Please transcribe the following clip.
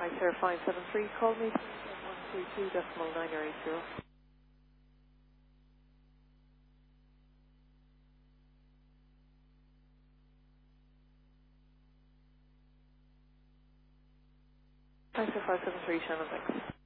Hi, sir, 573. Call me 122.980. Hi, sir, 573, Shannon, thanks.